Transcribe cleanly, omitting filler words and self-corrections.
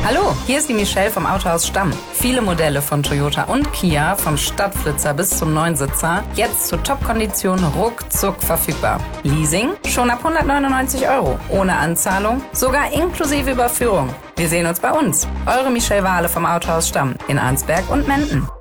Hallo, hier ist die Michelle vom Autohaus Stamm. Viele Modelle von Toyota und Kia, vom Stadtflitzer bis zum Neunsitzer, jetzt zu Top-Konditionen ruckzuck verfügbar. Leasing schon ab 199 €, ohne Anzahlung, sogar inklusive Überführung. Wir sehen uns bei uns. Eure Michelle Wahle vom Autohaus Stamm in Arnsberg und Menden.